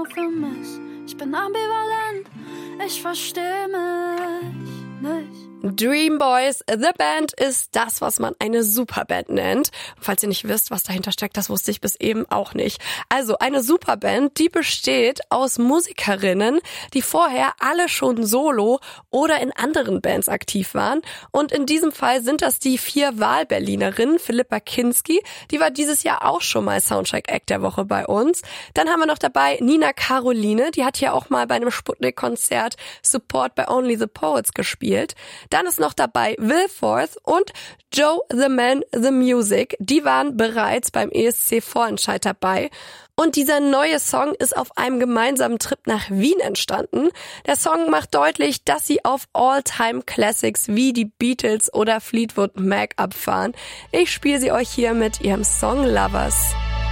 nur vermisst. Ich bin ambivalent, ich verstehe mich nicht. Dream Boys, The Band, ist das, was man eine Superband nennt. Falls ihr nicht wisst, was dahinter steckt, das wusste ich bis eben auch nicht. Also eine Superband, die besteht aus Musikerinnen, die vorher alle schon solo oder in anderen Bands aktiv waren. Und in diesem Fall sind das die 4 Wahlberlinerinnen. Philippa Kinski, die war dieses Jahr auch schon mal Soundtrack Act der Woche bei uns. Dann haben wir noch dabei Nina Caroline, die hat hier auch mal bei einem Sputnik-Konzert Support bei Only the Poets gespielt. Dann ist noch dabei Will Forth und Joe the Man the Music. Die waren bereits beim ESC-Vorentscheid dabei. Und dieser neue Song ist auf einem gemeinsamen Trip nach Wien entstanden. Der Song macht deutlich, dass sie auf All-Time-Classics wie die Beatles oder Fleetwood Mac abfahren. Ich spiele sie euch hier mit ihrem Song Lovers.